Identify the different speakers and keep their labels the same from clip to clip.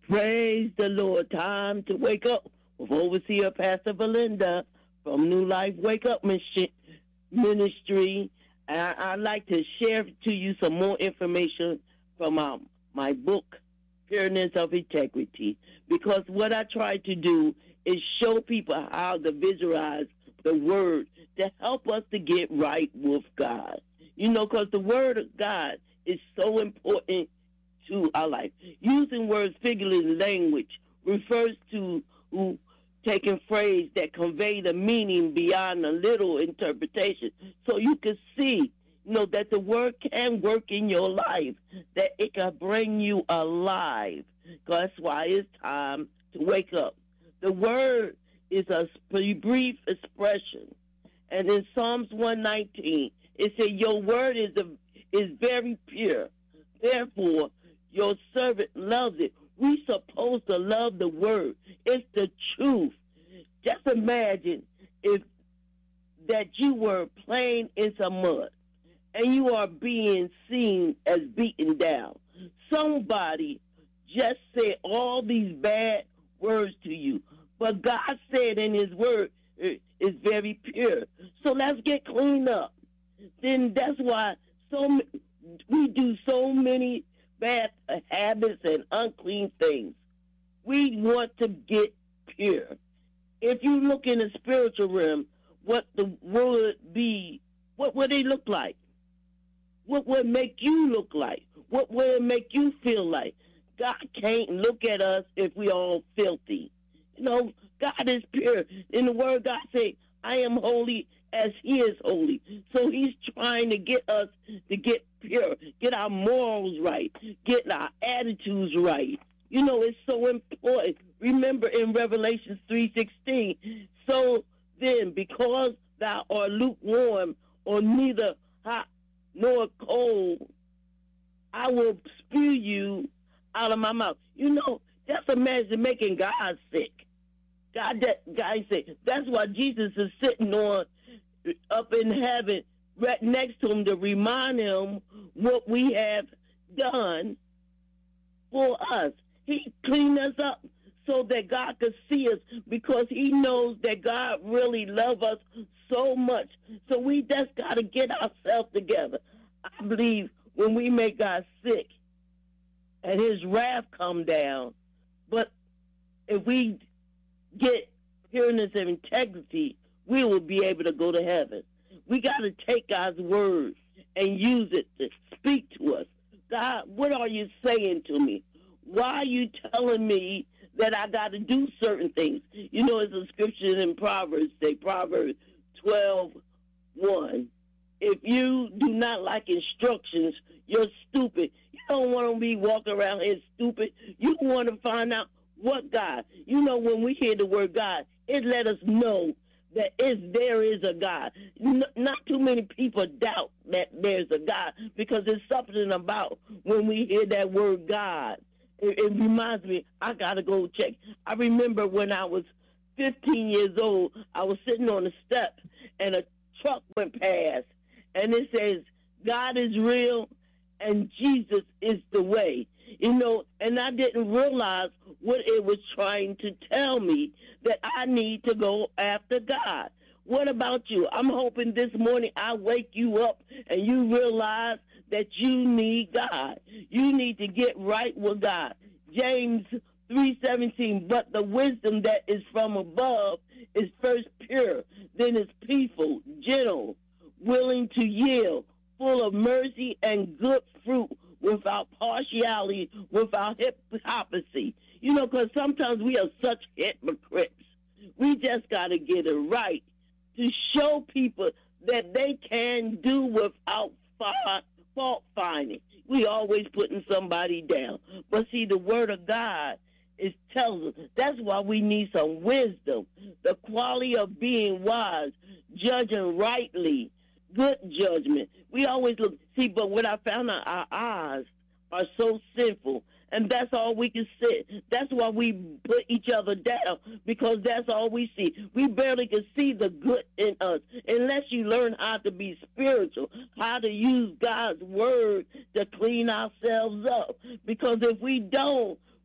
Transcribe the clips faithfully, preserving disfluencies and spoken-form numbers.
Speaker 1: Praise the Lord. Time to wake up with Overseer Pastor Belinda from New Life Wake Up Michi- Ministry. And I, I'd like to share to you some more information from um, my book, Pureness of Integrity. Because what I try to do is show people how to visualize the Word to help us to get right with God. You know, because the Word of God is so important to our life. Using words figurative language refers to who taking phrase that convey the meaning beyond a little interpretation. So you can see, you know, that the word can work in your life, that it can bring you alive. That's why it's time to wake up. The word is a brief expression. And in Psalms one nineteen, it said, your word is a, is very pure. Therefore, your servant loves it. We supposed to love the word. It's the truth. Just imagine if that you were playing in some mud and you are being seen as beaten down. Somebody just said all these bad words to you, but God said in his word is very pure. So let's get cleaned up. Then that's why so we do so many bad habits and unclean things. We want to get pure. If you look in the spiritual realm, what the would be, what would it look like? What would make you look like? What would it make you feel like? God can't look at us if we all filthy. You know, God is pure. In the word, God say, I am holy as he is holy. So he's trying to get us to get pure, get our morals right, get our attitudes right. You know, it's so important. Remember in Revelation three sixteen, so then because thou art lukewarm or neither hot nor cold, I will spew you out of my mouth. You know, just imagine making God sick. God, that guy said, that's why Jesus is sitting on up in heaven right next to him to remind him what we have done for us. He cleaned us up so that God could see us because he knows that God really loves us so much. So we just got to get ourselves together. I believe when we make God sick and his wrath come down, but if we get pureness and integrity, we will be able to go to heaven. We got to take God's word and use it to speak to us. God, what are you saying to me? Why are you telling me that I got to do certain things? You know, it's a scripture in Proverbs, say Proverbs twelve one. If you do not like instructions, you're stupid. You don't want to be walking around here stupid. You want to find out what God. You know, when we hear the word God, it let us know that is there is a God. N- not too many people doubt that there's a God because there's something about when we hear that word God. It, it reminds me, I got to go check. I remember when I was fifteen years old, I was sitting on the step and a truck went past and it says, God is real and Jesus is the way. You know, and I didn't realize what it was trying to tell me, that I need to go after God. What about you? I'm hoping this morning I wake you up and you realize that you need God. You need to get right with God. James three seventeen, but the wisdom that is from above is first pure, then is peaceful, gentle, willing to yield, full of mercy and good fruit, without partiality, without hypocrisy. You know, because sometimes we are such hypocrites. We just got to get it right to show people that they can do without fault finding. We always putting somebody down. But see, the word of God is tells us. That's why we need some wisdom, the quality of being wise, judging rightly, good judgment. We always look, see, but what I found out, our eyes are so sinful, and that's all we can see. That's why we put each other down, because that's all we see. We barely can see the good in us unless you learn how to be spiritual, how to use God's word to clean ourselves up. Because if we don't,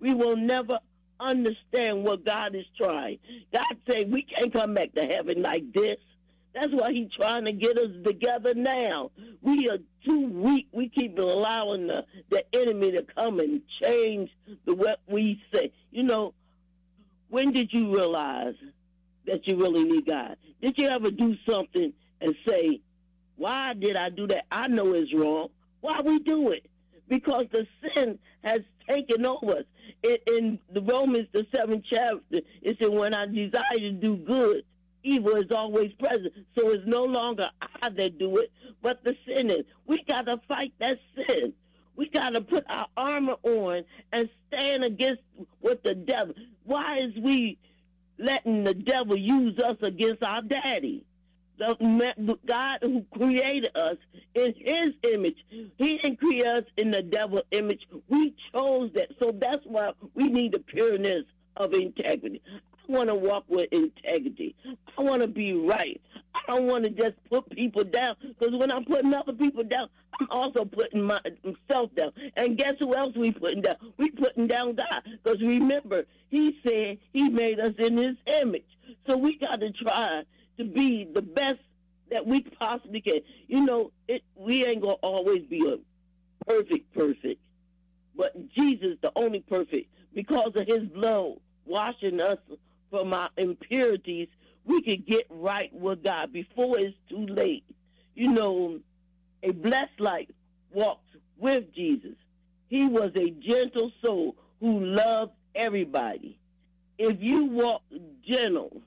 Speaker 1: we will never understand what God is trying. God said we can't come back to heaven like this. That's why he's trying to get us together now. We are too weak. We keep allowing the, the enemy to come and change the what we say. You know, when did you realize that you really need God? Did you ever do something and say, why did I do that? I know it's wrong. Why we do it? Because the sin has taken over us. In, in the Romans, the seventh chapter, it said, when I desire to do good, evil is always present. So it's no longer I that do it, but the sin is. We got to fight that sin. We got to put our armor on and stand against with the devil. Why is we letting the devil use us against our daddy? The God who created us in his image. He didn't create us in the devil's image. We chose that. So that's why we need the pureness of integrity. I want to walk with integrity. I want to be right. I don't want to just put people down, because when I'm putting other people down, I'm also putting myself down. And guess who else we putting down? We putting down God, because remember, he said he made us in his image. So we got to try to be the best that we possibly can. You know, it, we ain't going to always be a perfect, perfect. But Jesus, the only perfect, because of his blood washing us from our impurities, we can get right with God before it's too late. You know, a blessed life walks with Jesus. He was a gentle soul who loved everybody. If you walk gentle,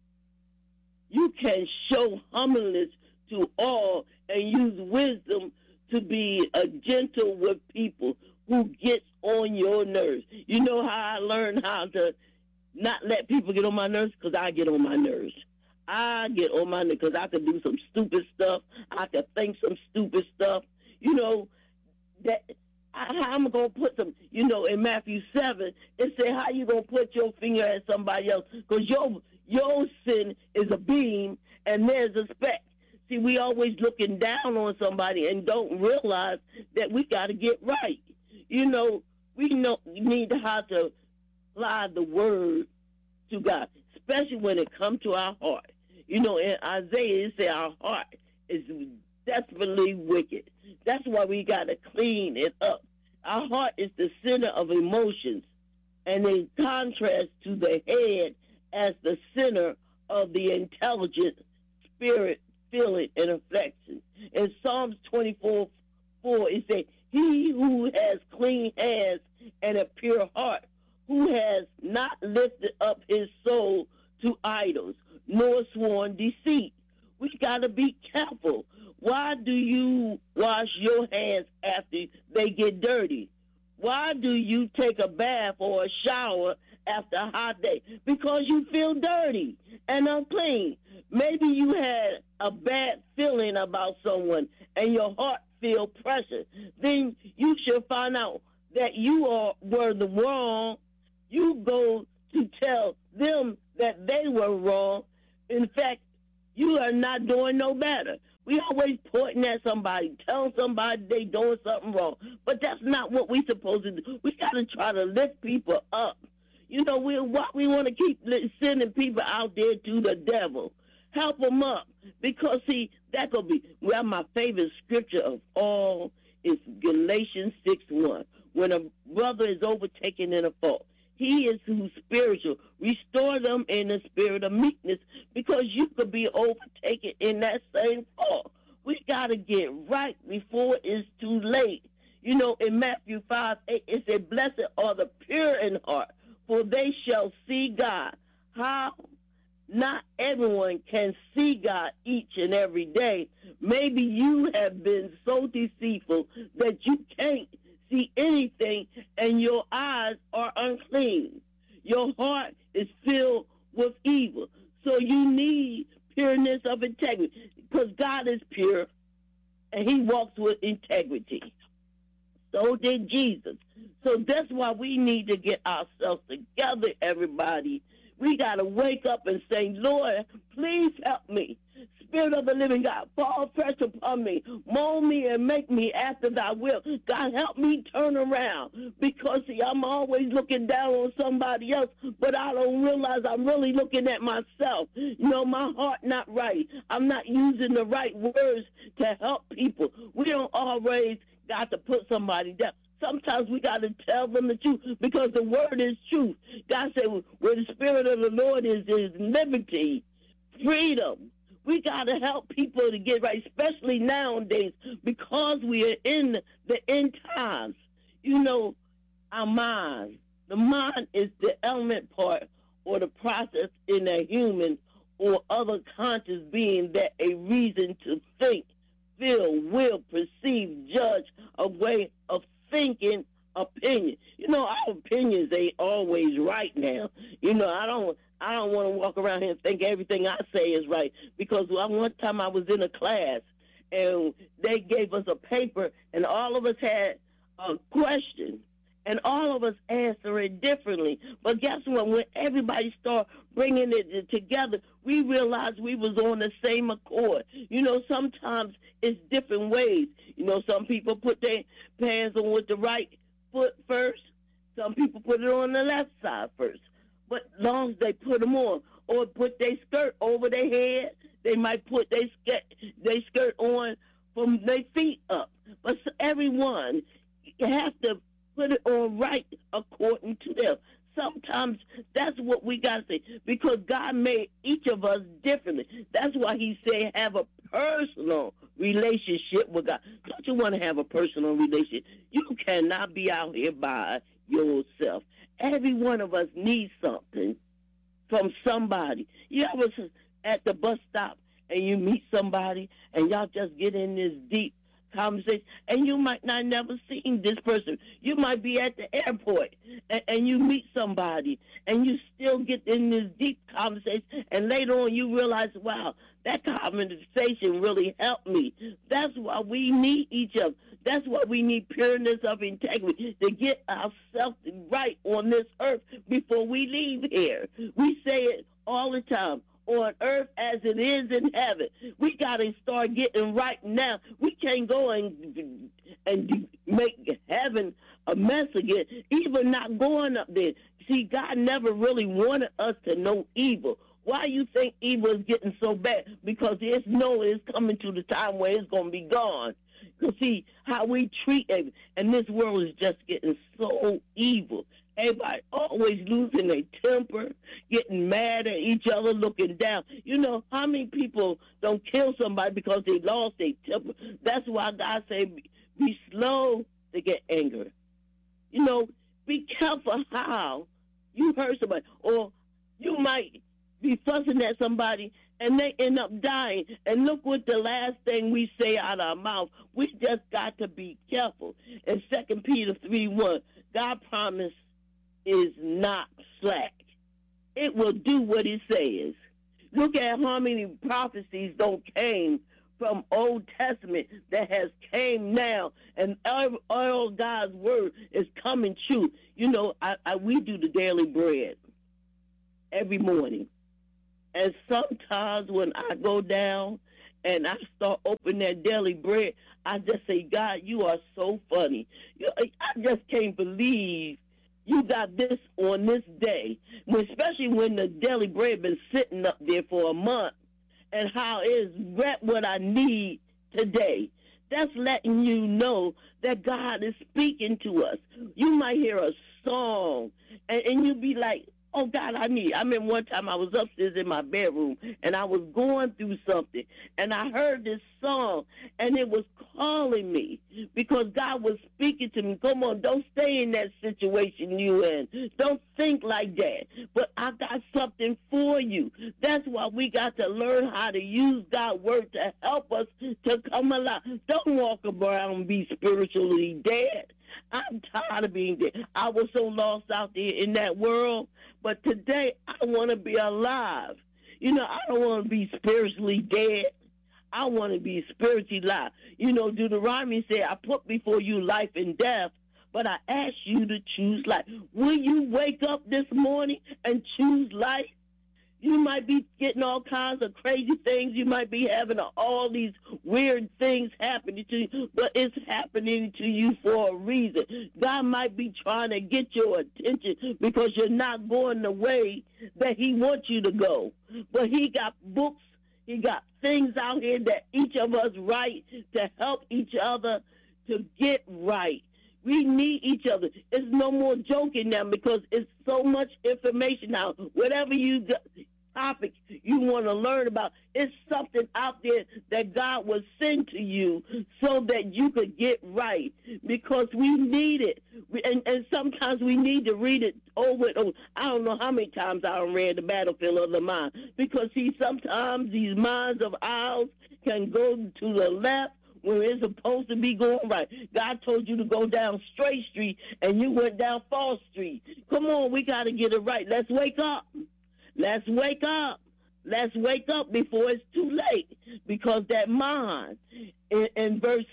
Speaker 1: you can show humbleness to all and use wisdom to be a gentle with people who gets on your nerves. You know how I learned how to not let people get on my nerves? Because I get on my nerves. I get on my nerves because I could do some stupid stuff. I could think some stupid stuff. You know, that I, how I'm going to put some, you know, in Matthew seven, it said, how you going to put your finger at somebody else? Because your, your sin is a beam and there's a speck. See, we always looking down on somebody and don't realize that we got to get right. You know, we know we need to how to apply the word to God, especially when it comes to our heart. You know, in Isaiah, it says our heart is desperately wicked. That's why we got to clean it up. Our heart is the center of emotions, and in contrast to the head as the center of the intelligent spirit, feeling, and affection. In Psalms twenty-four four, it says, he who has clean hands and a pure heart, who has not lifted up his soul to idols, nor sworn deceit. We got to be careful. Why do you wash your hands after they get dirty? Why do you take a bath or a shower after a hot day? Because you feel dirty and unclean. Maybe you had a bad feeling about someone and your heart feel pressure. Then you should find out that you are were the wrong. You go to tell them that they were wrong. In fact, you are not doing no better. We always pointing at somebody, telling somebody they doing something wrong. But that's not what we supposed to do. We got to try to lift people up. You know, we what we want to keep sending people out there to the devil. Help them up. Because, see, that could be, well, my favorite scripture of all is Galatians six one. When a brother is overtaken in a fault, he is who's spiritual. Restore them in the spirit of meekness, because you could be overtaken in that same fault. We got to get right before it's too late. You know, in Matthew five eight, it said, blessed are the pure in heart, for they shall see God. How? Not everyone can see God each and every day. Maybe you have been so deceitful that you can't see anything and your eyes are unclean. Your heart is filled with evil. So you need pureness of integrity, because God is pure and he walks with integrity. So did Jesus. So that's why we need to get ourselves together, everybody. We got to wake up and say, Lord, please help me. Spirit of the living God, fall fresh upon me. Mold me and make me after thy will. God, help me turn around. Because, see, I'm always looking down on somebody else, but I don't realize I'm really looking at myself. You know, my heart not right. I'm not using the right words to help people. We don't always got to put somebody down. Sometimes we got to tell them the truth because the word is truth. God said, where the Spirit of the Lord is, is liberty, freedom. We got to help people to get right, especially nowadays because we are in the end times. You know, our mind. The mind is the element part or the process in a human or other conscious being that a reason to think, feel, will, perceive, judge, a way of thinking, opinion. You know, our opinions ain't always right now. You know, I don't I don't want to walk around here and think everything I say is right. Because one time I was in a class and they gave us a paper and all of us had a question. And all of us answer it differently. But guess what? When everybody start bringing it together, we realized we was on the same accord. You know, sometimes it's different ways. You know, some people put their pants on with the right foot first. Some people put it on the left side first. But as long as they put them on or put their skirt over their head, they might put their skirt, their skirt on from their feet up. But everyone, you have to put it on right according to them. Sometimes that's what we got to say because God made each of us differently. That's why he said have a personal relationship with God. Don't you want to have a personal relationship? You cannot be out here by yourself. Every one of us needs something from somebody. You ever at the bus stop and you meet somebody and y'all just get in this deep conversation, and you might not never seen this person. You might be at the airport, and, and you meet somebody, and you still get in this deep conversation, and later on you realize, wow, that conversation really helped me. That's why we need each other. That's why we need pureness of integrity to get ourselves right on this earth before we leave here. We say it all the time. On earth as it is in heaven. We got to start getting right now. We can't go and and make heaven a mess again, even not going up there. See, God never really wanted us to know evil. Why you think evil is getting so bad? Because it's no, it's coming to the time where it's going to be gone. Because see, how we treat it, and this world is just getting so evil. Everybody always losing their temper, getting mad at each other, looking down. You know, how many people don't kill somebody because they lost their temper? That's why God said, be slow to get angry. You know, be careful how you hurt somebody. Or you might be fussing at somebody and they end up dying. And look what the last thing we say out of our mouth. We just got to be careful. In Second Peter three one, God promised is not slack. It will do what it says. Look at how many prophecies don't came from Old Testament that has came now, and all, all God's word is coming true. You know, I, I we do the daily bread every morning, and sometimes when I go down and I start opening that daily bread, I just say, God, you are so funny. You, I just can't believe you got this on this day, especially when the daily bread been sitting up there for a month, and how it's right what I need today. That's letting you know that God is speaking to us. You might hear a song, and, and you be like, oh, God, I need. I remember one time I was upstairs in my bedroom, and I was going through something, and I heard this song, and it was calling me because God was speaking to me. Come on, don't stay in that situation you in. Don't think like that. But I got something for you. That's why we got to learn how to use God's word to help us to come alive. Don't walk around and be spiritually dead. I'm tired of being dead. I was so lost out there in that world. But today, I want to be alive. You know, I don't want to be spiritually dead. I want to be spiritually alive. You know, Deuteronomy said, I put before you life and death, but I ask you to choose life. Will you wake up this morning and choose life? You You might be getting all kinds of crazy things. You might be having all these weird things happening to you, but it's happening to you for a reason. God might be trying to get your attention because you're not going the way that he wants you to go. But he got books, he got things out here that each of us write to help each other to get right. We need each other. It's no more joking now because it's so much information now. Whatever you got, topic you want to learn about, it's something out there that God will send to you so that you could get right, because we need it. And, and sometimes we need to read it over and over. I don't know how many times I read The Battlefield of the Mind, because, see, sometimes these minds of ours can go to the left when it's supposed to be going right. God told you to go down Straight Street, and you went down False Street. Come on, we got to get it right. Let's wake up. Let's wake up. Let's wake up before it's too late, because that mind, in, in verse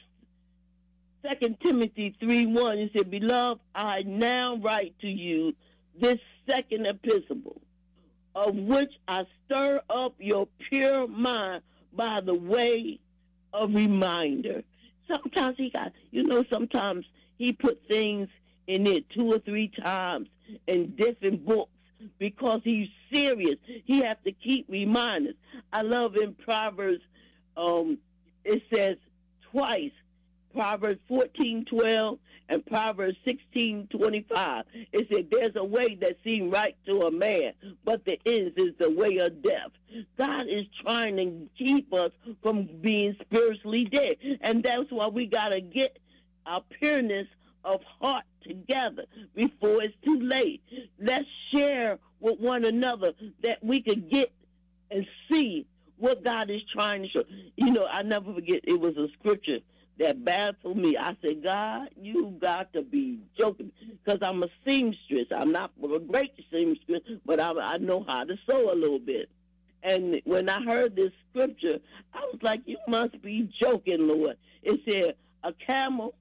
Speaker 1: Second Timothy three one, it said, Beloved, I now write to you this second epistle, of which I stir up your pure mind by the way of reminder. Sometimes he got, you know, sometimes he put things in it two or three times in different books because he's serious. He has to keep reminders. I love in Proverbs, um, it says twice, Proverbs fourteen twelve and Proverbs sixteen twenty-five. It said, there's a way that seems right to a man, but the end is the way of death. God is trying to keep us from being spiritually dead. And that's why we got to get our pureness of heart together before it's too late. Let's share with one another that we could get and see what God is trying to show. You know, I never forget, it was a scripture that baffled me. I said, God, you got to be joking, because I'm a seamstress. I'm not a great seamstress, but I, I know how to sew a little bit. And when I heard this scripture, I was like, you must be joking, Lord. It said, a camel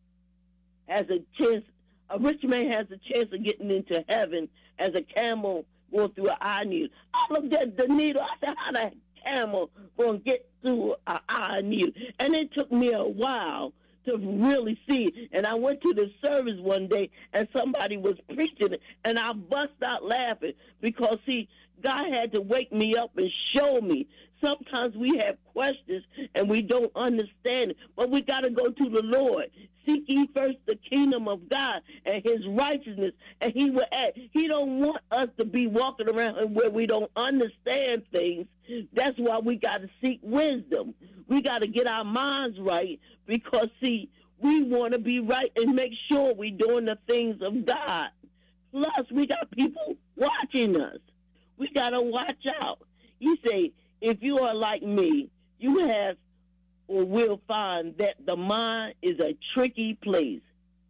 Speaker 1: has a chance, a rich man has a chance of getting into heaven as a camel going through an eye needle. I looked at the needle. I said, how the camel going to get through an eye needle? And it took me a while to really see. And I went to the service one day, and somebody was preaching it, and I bust out laughing because, see, God had to wake me up and show me. Sometimes we have questions and we don't understand it, but we got to go to the Lord. Seek ye first the kingdom of God and his righteousness, and he will add. He don't want us to be walking around where we don't understand things. That's why we got to seek wisdom. We got to get our minds right, because, see, we want to be right and make sure we're doing the things of God. Plus, we got people watching us. We got to watch out. You say, if you are like me, you have or will find that the mind is a tricky place.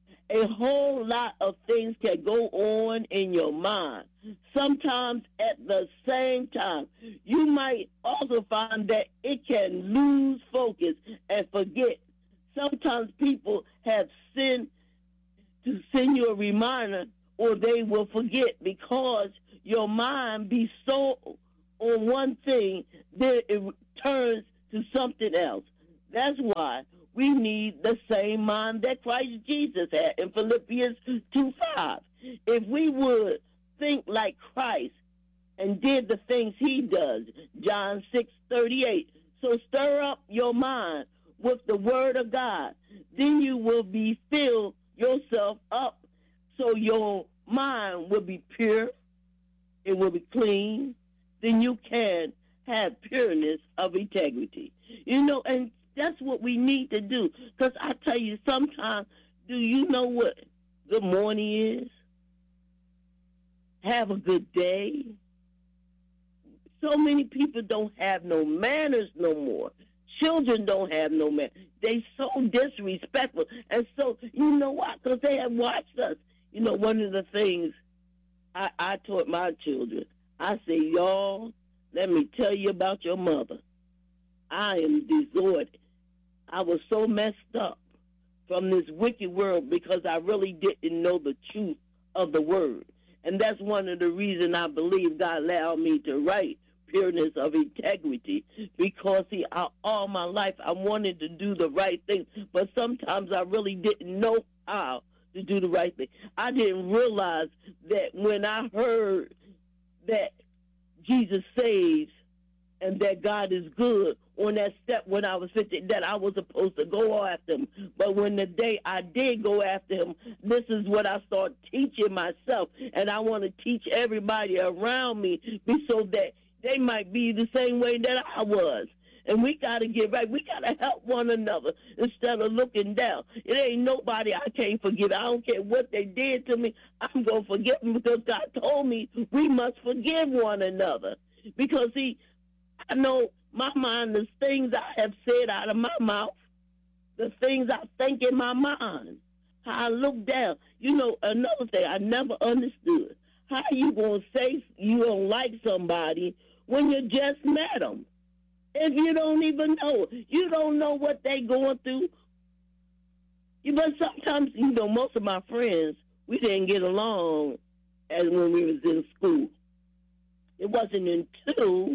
Speaker 1: A whole lot of things can go on in your mind. Sometimes at the same time, you might also find that it can lose focus and forget. Sometimes people have sent to send you a reminder, or they will forget, because your mind be so on one thing that it turns to something else. That's why we need the same mind that Christ Jesus had in Philippians two five. If we would think like Christ and did the things he does, John six thirty-eight. So stir up your mind with the word of God. Then you will be filled yourself up so your mind will be pure. It will be clean. Then you can have pureness of integrity. You know, and that's what we need to do. Because I tell you, sometimes, do you know what good morning is? Have a good day. So many people don't have no manners no more. Children don't have no manners. They so disrespectful. And so, you know what? Because they have watched us. You know, one of the things I, I taught my children, I say, y'all, let me tell you about your mother. I am disordered. I was so messed up from this wicked world because I really didn't know the truth of the word. And that's one of the reasons I believe God allowed me to write pureness of integrity, because see, I, all my life I wanted to do the right thing, but sometimes I really didn't know how to do the right thing. I didn't realize that when I heard that Jesus saves and that God is good on that step when I was fifty, that I was supposed to go after him. But when the day I did go after him, this is what I started teaching myself. And I want to teach everybody around me so that they might be the same way that I was. And we got to get right. We got to help one another instead of looking down. It ain't nobody I can't forgive. I don't care what they did to me. I'm going to forgive them because God told me we must forgive one another. Because, see, I know my mind, the things I have said out of my mouth, the things I think in my mind, how I look down. You know, another thing I never understood, how you going to say you don't like somebody when you just met them? If you don't even know, you don't know what they going through. But sometimes, you know, most of my friends, we didn't get along as when we was in school. It wasn't until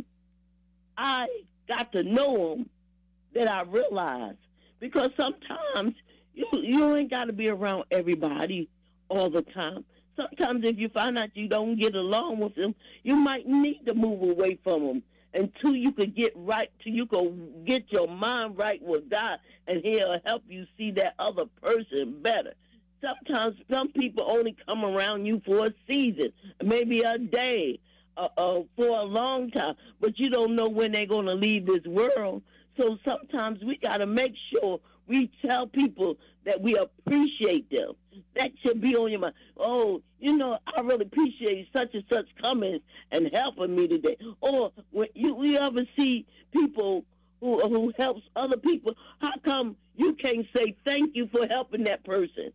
Speaker 1: I got to know them that I realized. Because sometimes you you ain't got to be around everybody all the time. Sometimes if you find out you don't get along with them, you might need to move away from them until you could get right, till you could get your mind right with God, and he'll help you see that other person better. Sometimes some people only come around you for a season, maybe a day, uh, uh, for a long time, but you don't know when they're going to leave this world. So sometimes we got to make sure we tell people that we appreciate them. That should be on your mind. Oh, you know, I really appreciate such and such coming and helping me today. Or when you we ever see people who who helps other people, how come you can't say thank you for helping that person?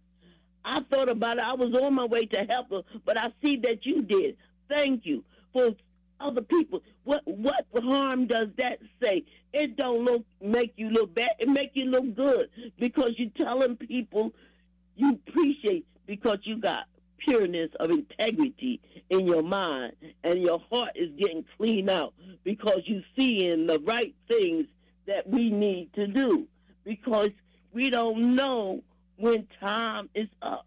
Speaker 1: I thought about it. I was on my way to help her, but I see that you did. Thank you for other people. What what harm does that say? It don't look make you look bad. It make you look good because you're telling people you appreciate, because you got pureness of integrity in your mind and your heart is getting cleaned out because you seeing the right things that we need to do, because we don't know when time is up.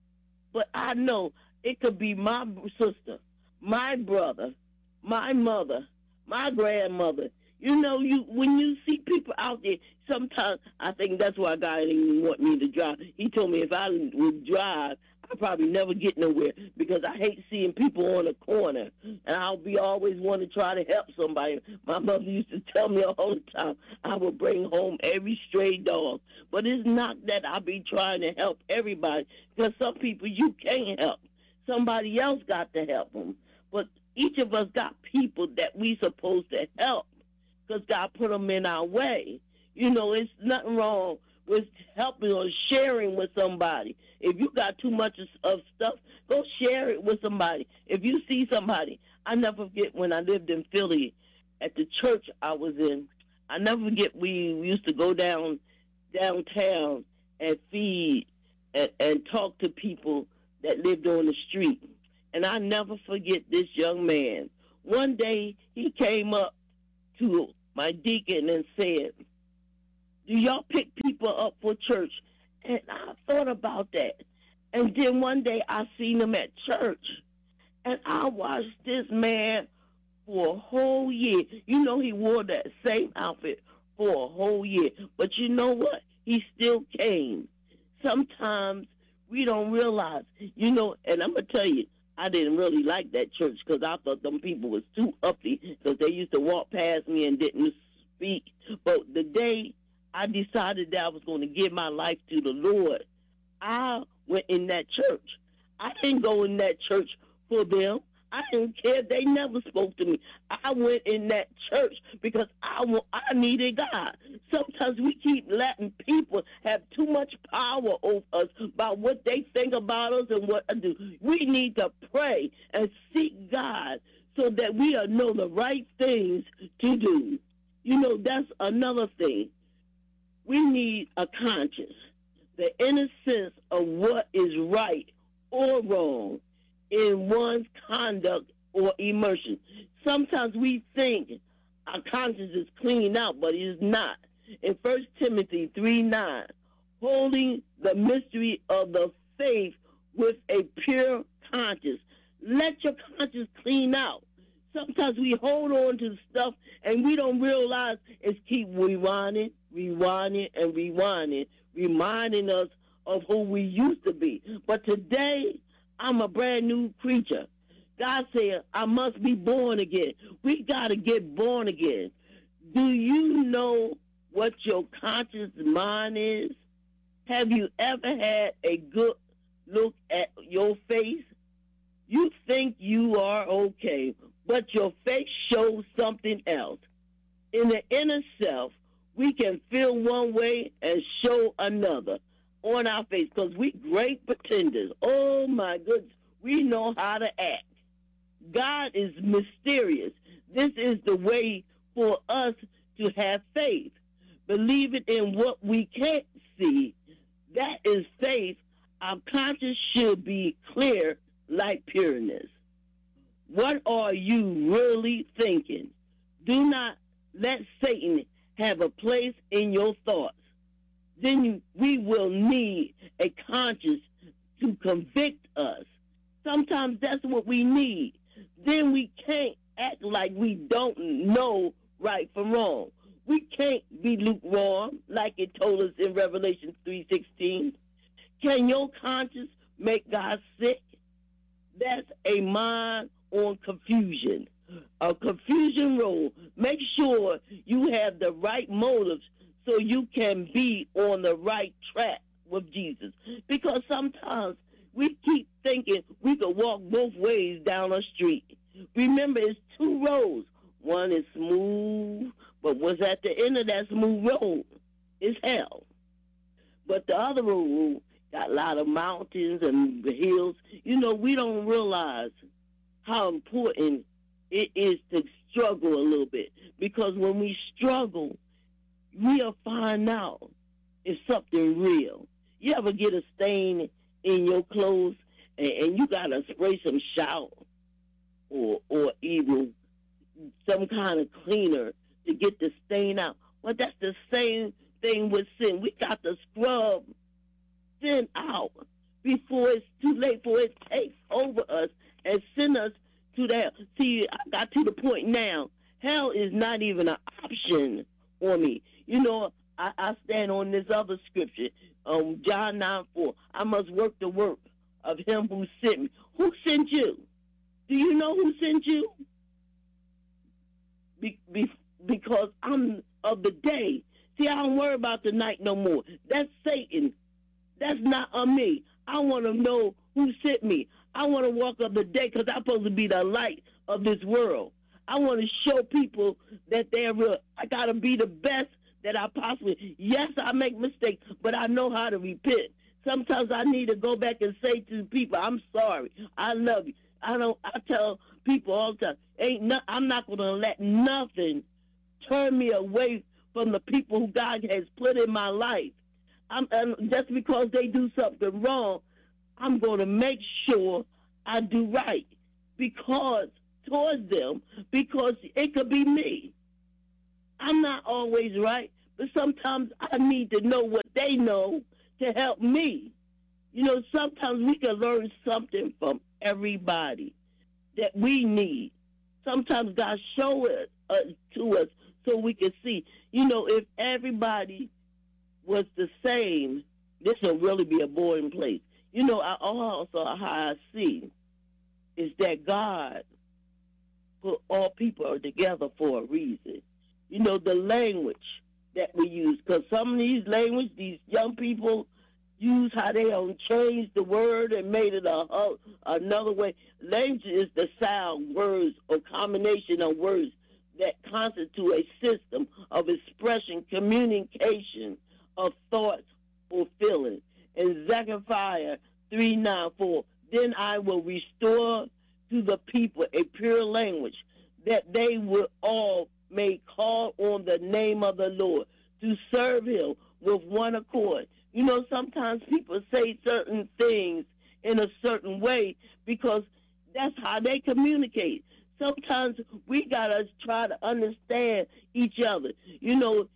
Speaker 1: But I know it could be my sister, my brother, my mother, my grandmother. You know, you when you see people out there, sometimes I think that's why God didn't even want me to drive. He told me if I would drive, I'd probably never get nowhere because I hate seeing people on the corner, and I'll be always want to try to help somebody. My mother used to tell me all the time I would bring home every stray dog. But it's not that I be trying to help everybody, because some people you can't help. Somebody else got to help them. But each of us got people that we supposed to help, because God put them in our way. You know, it's nothing wrong with helping or sharing with somebody. If you got too much of stuff, go share it with somebody. If you see somebody, I never forget when I lived in Philly at the church I was in. I never forget we used to go down downtown and feed and, and talk to people that lived on the street. And I never forget this young man. One day he came up to my deacon and said, do y'all pick people up for church? And I thought about that. And then one day I seen him at church. And I watched this man for a whole year. You know, he wore that same outfit for a whole year. But you know what? He still came. Sometimes we don't realize, you know, and I'm going to tell you, I didn't really like that church because I thought them people was too uppity because they used to walk past me and didn't speak. But the day I decided that I was going to give my life to the Lord, I went in that church. I didn't go in that church for them. I didn't care. They never spoke to me. I went in that church because I, I needed God. Sometimes we keep letting people have too much power over us about what they think about us and what to do. We need to pray and seek God so that we'll know the right things to do. You know, that's another thing. We need a conscience, the inner sense of what is right or wrong in one's conduct or immersion. sometimes we think our conscience is clean out, but it is not. In First Timothy three nine, holding the mystery of the faith with a pure conscience. Let your conscience clean out. Sometimes we hold on to stuff and we don't realize it's keep rewinding, rewinding, and rewinding, reminding us of who we used to be. But today, I'm a brand new creature. God said, I must be born again. We got to get born again. Do you know what your conscious mind is? Have you ever had a good look at your face? You think you are okay, but your face shows something else. In the inner self, we can feel one way and show another on our face because we great pretenders. Oh, my goodness. We know how to act. God is mysterious. This is the way for us to have faith. Believing in what we can't see. That is faith. Our conscience should be clear like pureness. What are you really thinking? Do not let Satan have a place in your thoughts. Then you, we will need a conscience to convict us. Sometimes that's what we need. Then we can't act like we don't know right from wrong. We can't be lukewarm like it told us in Revelation three sixteen. Can your conscience make God sick? That's a mind on confusion. A confusion road. Make sure you have the right motives so you can be on the right track with Jesus. Because sometimes we keep thinking we could walk both ways down a street. Remember, it's two roads. One is smooth, but what's at the end of that smooth road is hell. But the other road got a lot of mountains and hills. You know, we don't realize how important it is to struggle a little bit. Because when we struggle, we'll find out it's something real. You ever get a stain in your clothes and, and you got to spray some shout or, or even some kind of cleaner to get the stain out? Well, that's the same thing with sin. We got to scrub sin out before it's too late, before it takes over us and send us to that. See, I got to the point now. Hell is not even an option for me. You know, I, I stand on this other scripture, um, John nine four. I must work the work of him who sent me. Who sent you? Do you know who sent you? Be, be, because I'm of the day. See, I don't worry about the night no more. That's Satan. That's not on me. I want to know who sent me. I want to walk of the day because I'm supposed to be the light of this world. I want to show people that they're real. I got to be the best that I possibly. Yes, I make mistakes, but I know how to repent. Sometimes I need to go back and say to people, I'm sorry. I love you. I don't. I tell people all the time, ain't no, I'm not going to let nothing turn me away from the people who God has put in my life. I'm, and just because they do something wrong, I'm going to make sure I do right because towards them, because it could be me. I'm not always right, but sometimes I need to know what they know to help me. You know, sometimes we can learn something from everybody that we need. Sometimes God shows it uh, to us so we can see. You know, if everybody was the same, this will really be a boring place. You know, I also how I see is that God put all people together for a reason. You know, the language that we use, because some of these language, these young people use how they don't change the word and made it a, a another way. Language is the sound, words, or combination of words that constitute a system of expression, communication of thoughts or feelings. In Zechariah three nine four, then I will restore to the people a pure language, that they will all may call on the name of the Lord to serve him with one accord. You know, sometimes people say certain things in a certain way because that's how they communicate. Sometimes we gotta try to understand each other. You know,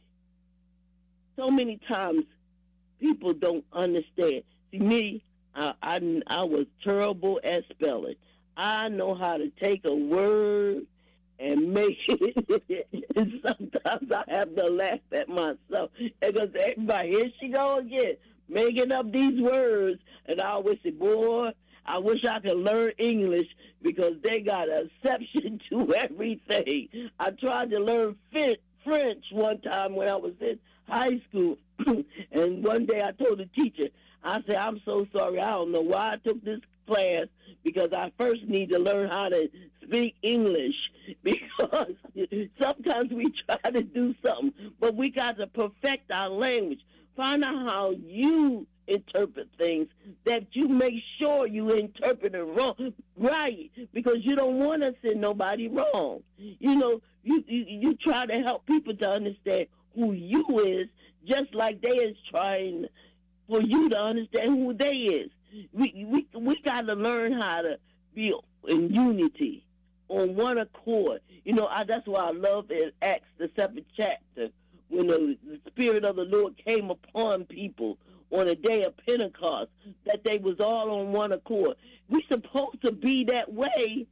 Speaker 1: so many times people don't understand. See, me, I, I, I was terrible at spelling. I know how to take a word and make it. And sometimes I have to laugh at myself because everybody, here she go again, making up these words. And I always say, boy, I wish I could learn English because they got an exception to everything. I tried to learn French one time when I was in high school. And one day I told the teacher, I said, I'm so sorry. I don't know why I took this class because I first need to learn how to speak English because sometimes we try to do something, but we got to perfect our language. Find out how you interpret things that you make sure you interpret it wrong, right, because you don't want to send nobody wrong. You know, you, you, you try to help people to understand who you is just like they is trying for you to understand who they is. We we we got to learn how to be in unity, on one accord. You know, I, that's why I love in Acts the seventh chapter when the, the Spirit of the Lord came upon people on the day of Pentecost, that they was all on one accord. We supposed to be that way.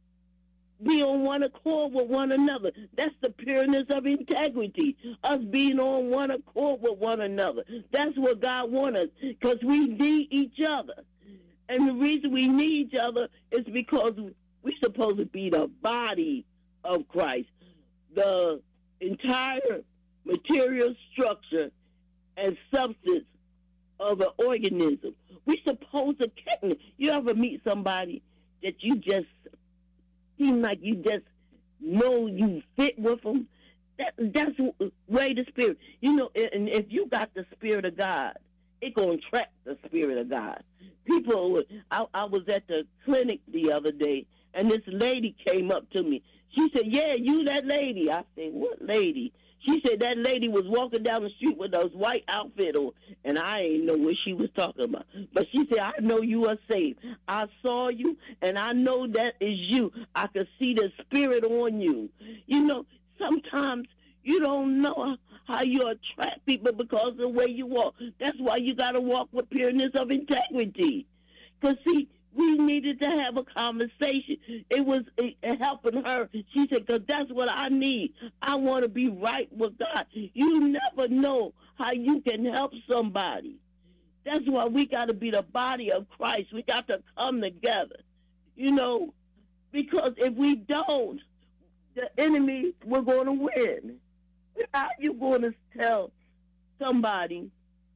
Speaker 1: Be on one accord with one another. That's the pureness of integrity. Us being on one accord with one another. That's what God wants us, because we need each other. And the reason we need each other is because we're supposed to be the body of Christ. The entire material structure and substance of an organism. We're supposed to, you ever meet somebody that you just seem like you just know you fit with them? That, that's way the Spirit. You know, and if you got the Spirit of God, it's going to attract the Spirit of God. People, I, I was at the clinic the other day, and this lady came up to me. She said, yeah, you that lady. I said, what lady? She said that lady was walking down the street with those white outfit on, and I ain't know what she was talking about. But she said, I know you are saved. I saw you, and I know that is you. I could see the Spirit on you. You know, sometimes you don't know how you attract people because of the way you walk. That's why you got to walk with pureness of integrity. Because, see, we needed to have a conversation. It was it, it helping her. She said, because that's what I need. I want to be right with God. You never know how you can help somebody. That's why we got to be the body of Christ. We got to come together, you know, because if we don't, the enemy, we're going to win. How you going to tell somebody,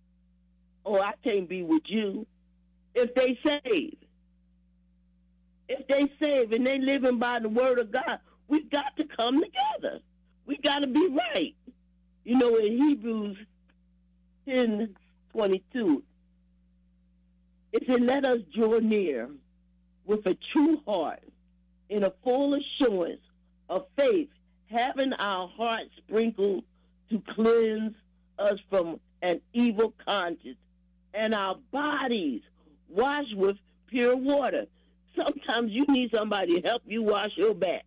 Speaker 1: oh, I can't be with you, if they saved? If they save and they living by the word of God, we got to come together. We got to be right. You know, in Hebrews ten twenty-two, it said, let us draw near with a true heart in a full assurance of faith, having our hearts sprinkled to cleanse us from an evil conscience, and our bodies washed with pure water. Sometimes you need somebody to help you wash your back.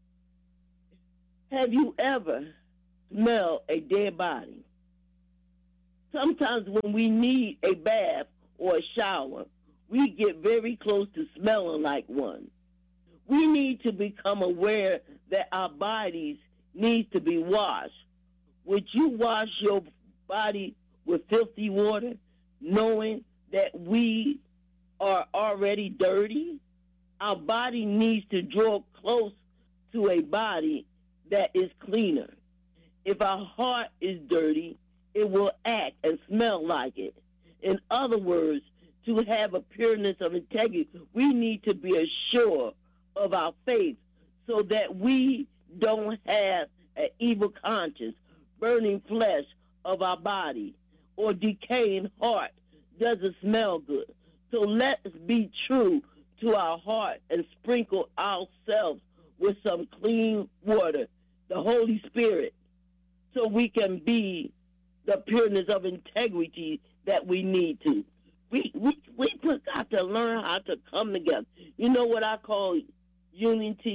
Speaker 1: Have you ever smelled a dead body? Sometimes when we need a bath or a shower, we get very close to smelling like one. We need to become aware that our bodies need to be washed. Would you wash your body with filthy water, knowing that we are already dirty? Our body needs to draw close to a body that is cleaner. If our heart is dirty, it will act and smell like it. In other words, to have a pureness of integrity, we need to be assured of our faith so that we don't have an evil conscience, burning flesh of our body, or decaying heart doesn't smell good. So let's be true to our heart and sprinkle ourselves with some clean water, the Holy Spirit, so we can be the pureness of integrity that we need to. We we we got to learn how to come together. You know what I call unity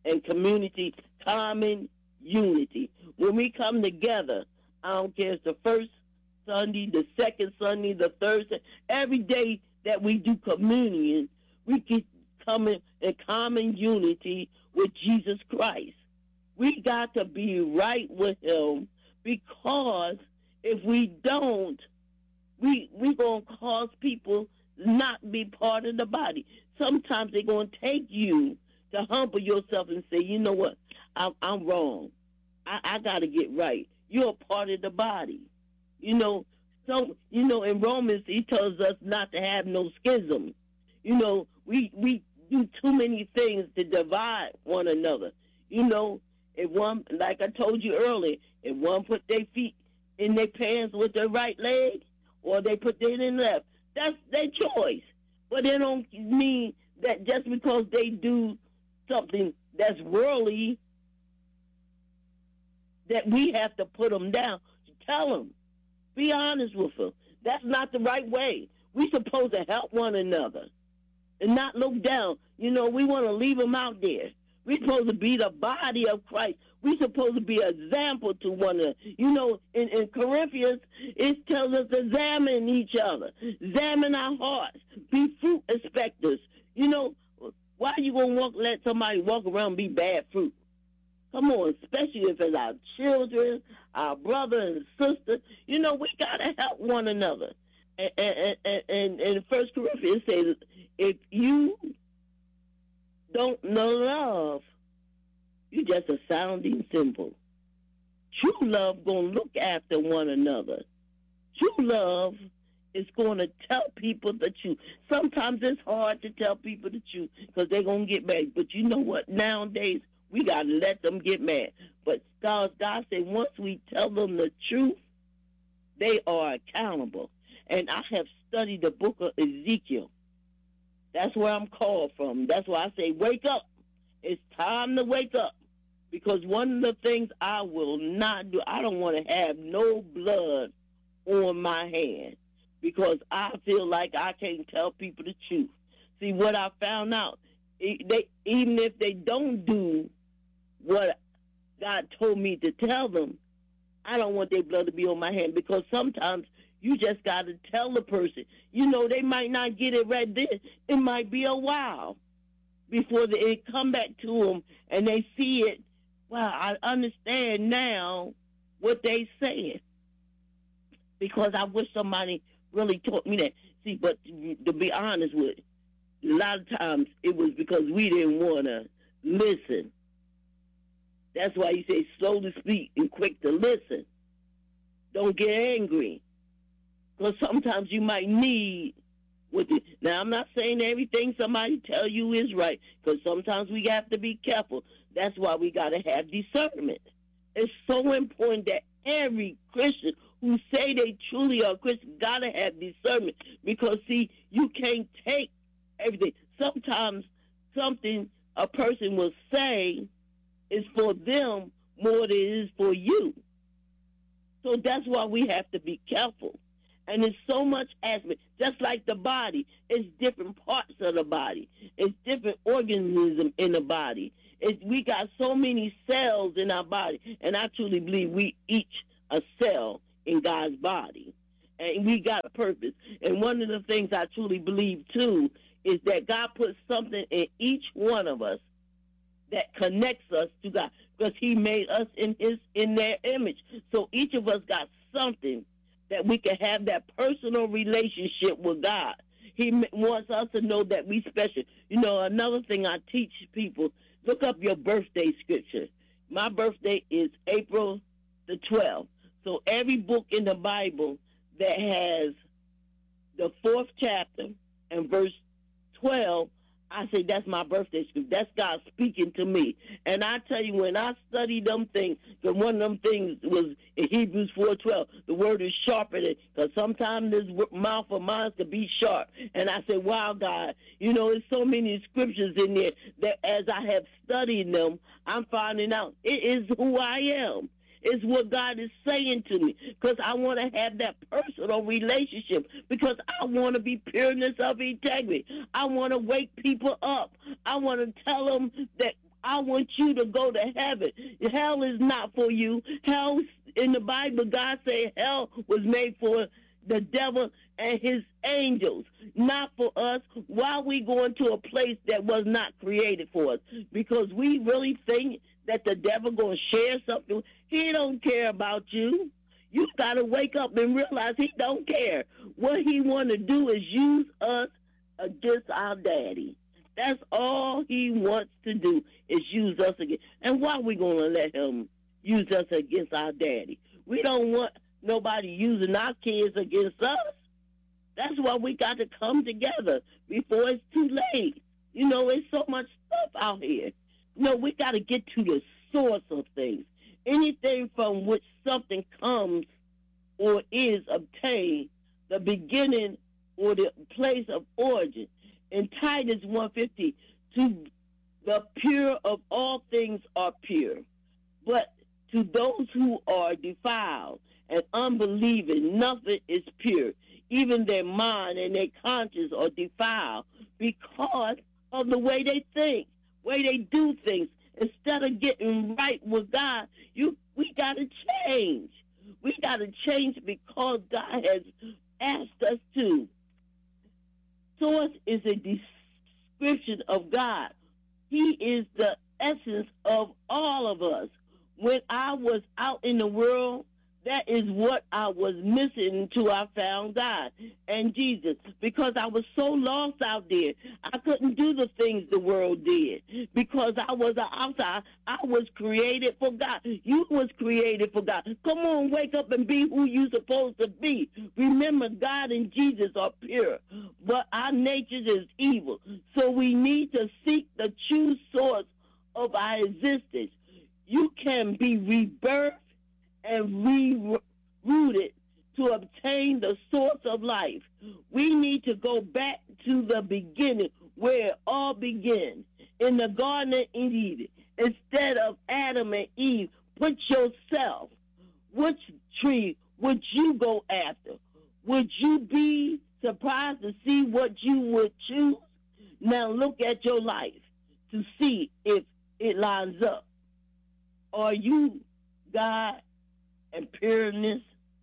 Speaker 1: and community, common unity. When we come together, I don't care if it's the first Sunday, the second Sunday, the third Sunday, every day that we do communion, we can come in, in common unity with Jesus Christ. We got to be right with him, because if we don't, we we gonna cause people not be part of the body. Sometimes they're gonna take you to humble yourself and say, you know what, I'm, I'm wrong. I, I got to get right. You're a part of the body. You know, so, you know, in Romans, he tells us not to have no schism. You know, we, we do too many things to divide one another. You know, if one, like I told you earlier, if one put their feet in their pants with their right leg, or they put it in left, that's their choice. But it don't mean that just because they do something that's worldly, that we have to put them down. Tell them. Be honest with them. That's not the right way. We're supposed to help one another and not look down. You know, we want to leave them out there. We're supposed to be the body of Christ. We're supposed to be an example to one another. You know, in, in Corinthians, it tells us to examine each other, examine our hearts, be fruit inspectors. You know, why are you going to walk, let somebody walk around and be bad fruit? Come on, especially if it's our children, our brother and sister. You know, we got to help one another. And, and, and, and, and First Corinthians says, if you don't know love, you're just a sounding cymbal. True love going to look after one another. True love is going to tell people the truth. Sometimes it's hard to tell people the truth because they're going to get mad. But you know what? Nowadays, we got to let them get mad. But God, God said once we tell them the truth, they are accountable. And I have studied the book of Ezekiel. That's where I'm called from. That's why I say, wake up. It's time to wake up. Because one of the things I will not do, I don't want to have no blood on my hand. Because I feel like I can't tell people the truth. See, what I found out, they, even if they don't do what God told me to tell them, I don't want their blood to be on my hand, because sometimes you just got to tell the person. You know, they might not get it right then. It might be a while before they, it come back to them and they see it. Wow, I understand now what they saying, because I wish somebody really taught me that. See, but to be honest with you, a lot of times it was because we didn't want to listen. That's why you say slow to speak and quick to listen. Don't get angry. Because sometimes you might need what the, now I'm not saying everything somebody tell you is right, because sometimes we have to be careful. That's why we got to have discernment. It's so important that every Christian who say they truly are Christian got to have discernment, because, see, you can't take everything. Sometimes something a person will say is for them more than it is for you. So that's why we have to be careful. And there's so much aspect, just like the body. It's different parts of the body. It's different organisms in the body. It's, we got so many cells in our body, and I truly believe we each a cell in God's body, and we got a purpose. And one of the things I truly believe too is that God put something in each one of us that connects us to God, because He made us in His in their image. So each of us got something that we can have that personal relationship with God. He wants us to know that we special. You know, another thing I teach people, look up your birthday scripture. My birthday is April the twelfth. So every book in the Bible that has the fourth chapter and verse twelve, I say that's my birthday script. That's God speaking to me. And I tell you, when I study them things, because one of them things was in Hebrews four twelve, the word is sharper than, because sometimes this mouth of mine can be sharp. And I say, wow, God, you know, there's so many scriptures in there that as I have studied them, I'm finding out it is who I am. It's what God is saying to me, because I want to have that personal relationship, because I want to be pureness of integrity. I want to wake people up. I want to tell them that I want you to go to heaven. Hell is not for you. Hell, in the Bible, God said hell was made for the devil and his angels, not for us. Why are we going to a place that was not created for us? Because we really think that the devil going to share something. He don't care about you. You got to wake up and realize he don't care. What he want to do is use us against our daddy. That's all he wants to do, is use us again. And why are we going to let him use us against our daddy? We don't want nobody using our kids against us. That's why we got to come together before it's too late. You know, there's so much stuff out here. No, we got to get to the source of things. Anything from which something comes or is obtained, the beginning or the place of origin. In Titus one fifty, to the pure of all things are pure, but to those who are defiled and unbelieving, nothing is pure. Even their mind and their conscience are defiled because of the way they think, way they do things. Instead of getting right with God, you we got to change. We got to change because God has asked us to. Source is a description of God. He is the essence of all of us. When I was out in the world, that is what I was missing until I found God and Jesus, because I was so lost out there. I couldn't do the things the world did because I was an outsider. I was created for God. You was created for God. Come on, wake up and be who you supposed to be. Remember, God and Jesus are pure, but our nature is evil. So we need to seek the true source of our existence. You can be rebirthed and rooted to obtain the source of life. We need to go back to the beginning where it all began, in the Garden of Eden. Instead of Adam and Eve, put yourself. Which tree would you go after? Would you be surprised to see what you would choose? Now look at your life to see if it lines up. Are you God and pureness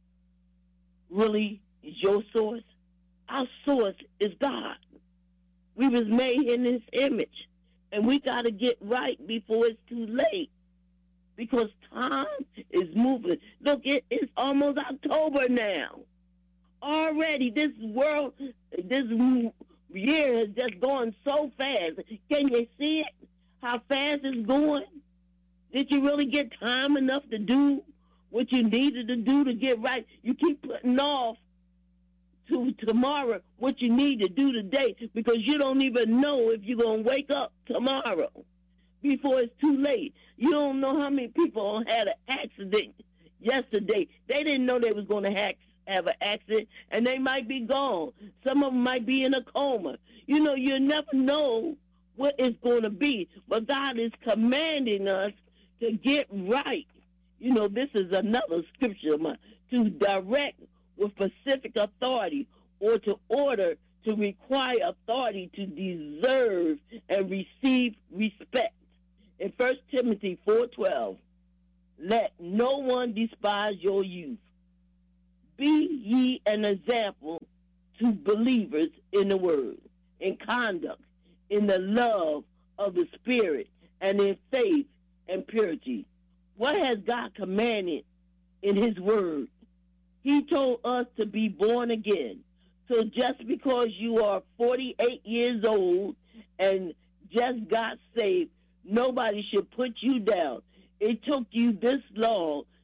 Speaker 1: really is your source? Our source is God. We was made in His image, and we got to get right before it's too late, because time is moving. Look, it, it's almost October now. Already, this world, this year has just gone so fast. Can you see it? How fast it's going? Did you really get time enough to do what you needed to do to get right? You keep putting off to tomorrow what you need to do today, because you don't even know if you're going to wake up tomorrow before it's too late. You don't know how many people had an accident yesterday. They didn't know they was going to have, have an accident, and they might be gone. Some of them might be in a coma. You know, you never know what it's going to be, but God is commanding us to get right. You know, this is another scripture of mine, to direct with specific authority, or to order, to require authority, to deserve and receive respect. In First Timothy four twelve, let no one despise your youth. Be ye an example to believers in the word, in conduct, in the love of the Spirit, and in faith and purity. What has God commanded in His word? He told us to be born again. So just because you are forty-eight years old and just got saved, nobody should put you down. It took you this long